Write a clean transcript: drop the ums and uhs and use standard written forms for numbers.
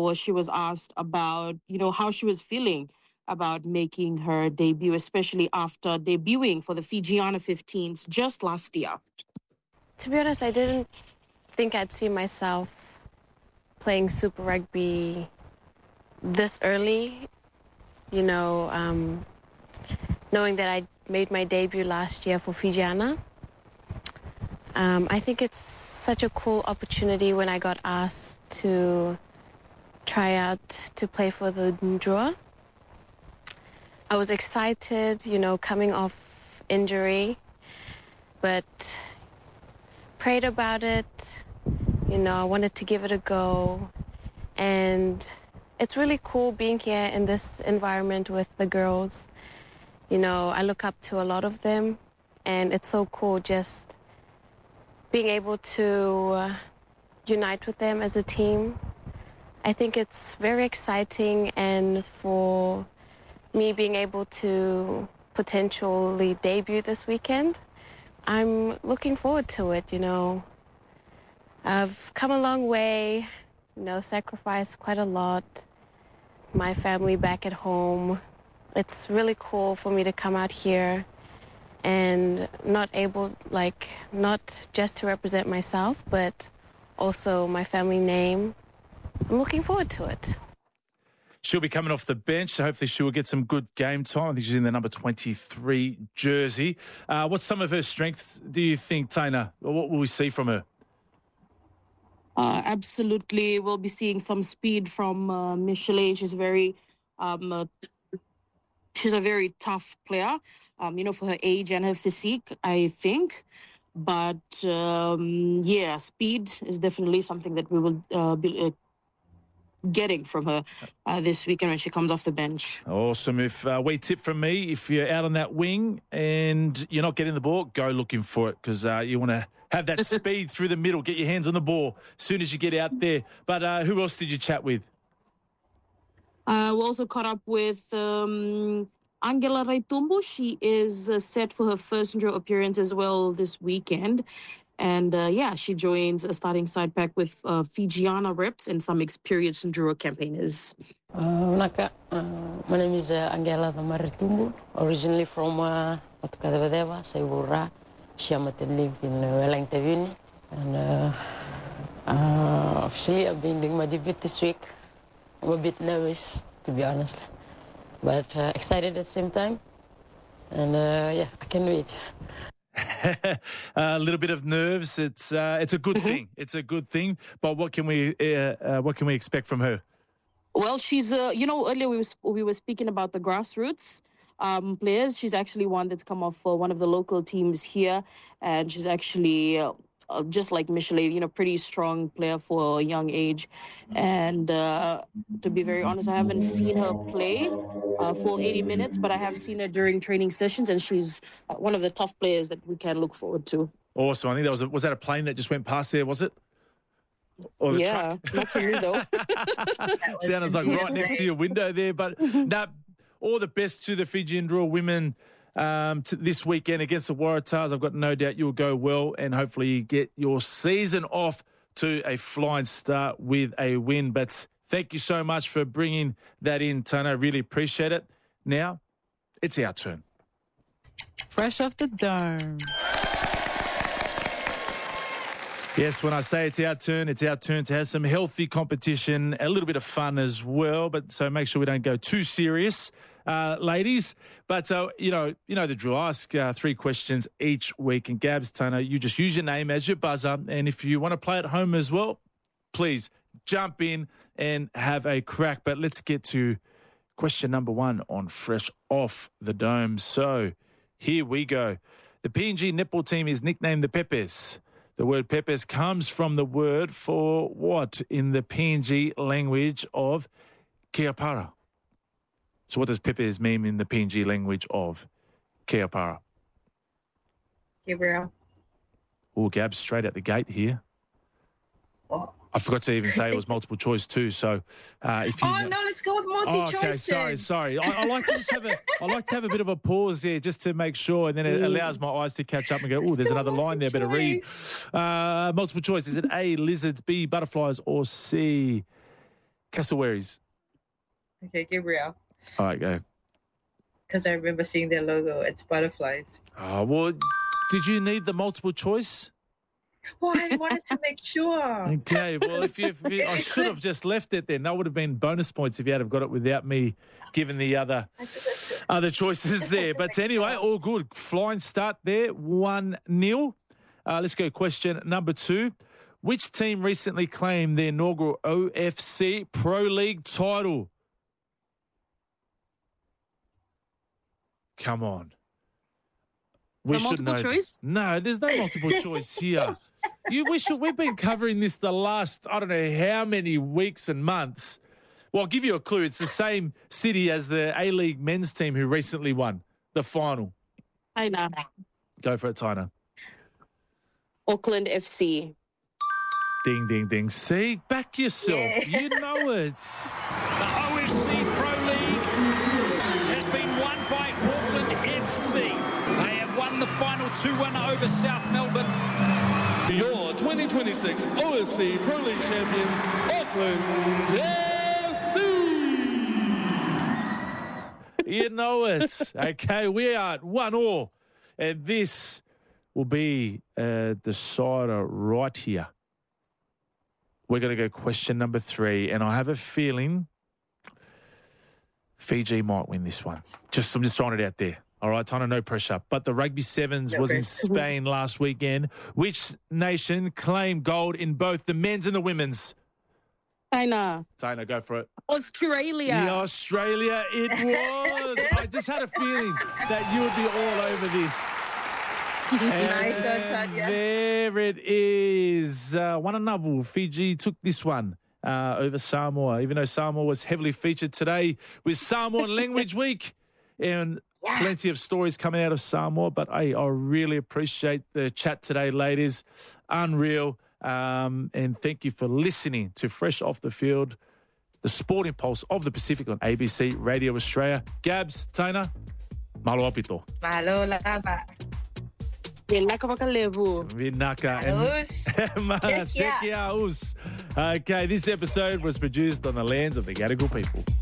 or she was asked about, how she was feeling about making her debut, especially after debuting for the Fijiana 15s just last year. To be honest, I didn't think I'd see myself playing Super Rugby this early, knowing that I made my debut last year for Fijiana. I think it's such a cool opportunity when I got asked to try out to play for the Ndrua. I was excited, coming off injury, but prayed about it. I wanted to give it a go. And it's really cool being here in this environment with the girls. I look up to a lot of them, and it's so cool just being able to unite with them as a team. I think it's very exciting, and for me being able to potentially debut this weekend, I'm looking forward to it, I've come a long way, sacrificed quite a lot. My family back at home. It's really cool for me to come out here and not just to represent myself, but also my family name. I'm looking forward to it. She'll be coming off the bench, so hopefully she will get some good game time. I think she's in the number 23 jersey. What's some of her strengths, do you think, Taina? What will we see from her? Absolutely. We'll be seeing some speed from Michelet. She's a very tough player, for her age and her physique, I think. But, speed is definitely something that we will be getting from her this weekend when she comes off the bench. Awesome. If we tip from me, if you're out on that wing and you're not getting the ball, go looking for it, because you want to have that speed through the middle, get your hands on the ball as soon as you get out there. But who else did you chat with? We also caught up with Angela Raitumbo. She is set for her first Ndrua appearance as well this weekend. And she joins a starting side pack with Fijiana reps and some experienced Ndrua campaigners. My name is Angela Raitumbo, originally from Otakadevadeva, Saibura. Shiamatin live in Wellington. And officially I've been doing my debut this week. I'm a bit nervous, to be honest, but excited at the same time. And I can't wait. A little bit of nerves. It's a good thing. It's a good thing. But what can we expect from her? Well, she's earlier we were speaking about the grassroots players. She's actually one that's come off one of the local teams here, and she's actually just like Michelet, pretty strong player for a young age. And to be very honest, I haven't seen her play full 80 minutes, but I have seen her during training sessions, and she's one of the tough players that we can look forward to. Awesome. I think was that a plane that just went past there, was it? Or the truck? Not for me, though. Sounds like right next to your window there. But all the best to the Fiji Ndrua women this weekend against the Waratahs. I've got no doubt you'll go well, and hopefully you get your season off to a flying start with a win. But thank you so much for bringing that in, Tana. I really appreciate it. Now, it's our turn. Fresh off the dome. Yes, when I say it's our turn to have some healthy competition, a little bit of fun as well. But so make sure we don't go too serious, ladies. But you know the drill. I ask 3 questions each week. And Gabs, Tana, you just use your name as your buzzer. And if you want to play at home as well, please jump in and have a crack. But let's get to question number 1 on Fresh Off the Dome. So here we go. The PNG netball team is nicknamed the Pepes. The word Pepes comes from the word for what in the PNG language of Keapara? So what does Pepes mean in the PNG language of Keapara? Gabriel. Oh, Gab, straight out the gate here. What? I forgot to even say it was multiple choice too. So if you no, let's go with multi-choice. Okay, sorry. I like to just have a bit of a pause there just to make sure, and then it allows my eyes to catch up and go, oh, there's another line there, better read. Multiple choice. Is it A, lizards, B, butterflies, or C, Cassowaries. Okay, Gabriel. All right, go. Because I remember seeing their logo. It's butterflies. Oh, well, did you need the multiple choice? Well, I wanted to make sure. Okay, well, I should have just left it then. That would have been bonus points if you had have got it without me giving the other choices there. But anyway, all good. Flying start there, 1-0. Let's go question number 2. Which team recently claimed their inaugural OFC Pro League title? Come on. We should know. Multiple choice? No, there's no multiple choice here. We've been covering this the last, I don't know how many weeks and months. Well, I'll give you a clue. It's the same city as the A-League men's team who recently won the final. I know. Go for it, Tina. Auckland FC. Ding, ding, ding. See? Back yourself. Yeah. You know it. The OFC Pro League has been won by Auckland FC. They have won the final 2-1 over South Melbourne. Your 2026 OFC Pro League champions, Auckland FC. You know it. Okay, we are at 1-1. And this will be a decider right here. We're going to go question number 3. And I have a feeling Fiji might win this one. I'm just throwing it out there. All right, Tana, no pressure. But the Rugby Sevens was in Spain last weekend. Which nation claimed gold in both the men's and the women's? China. Tina, go for it. Australia. Yeah, Australia it was. I just had a feeling that you would be all over this. Nice one, Tanya. There it is. 1-0. Fiji took this one over Samoa, even though Samoa was heavily featured today with Samoan Language Week. And plenty of stories coming out of Samoa. But I really appreciate the chat today, ladies. Unreal. And thank you for listening to Fresh Off the Field, the sporting pulse of the Pacific on ABC Radio Australia. Gabs, Tina, malo apito. Malo lava. Vinaka Wakalevu. Vinaka Us. and Sekia Us. Okay, this episode was produced on the lands of the Gadigal people.